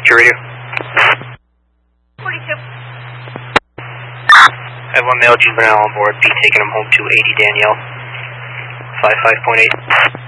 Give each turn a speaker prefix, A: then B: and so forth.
A: Your radio.
B: 42.
A: I have one male juvenile on board. Be taking him home to 80 Danielle. 55.8.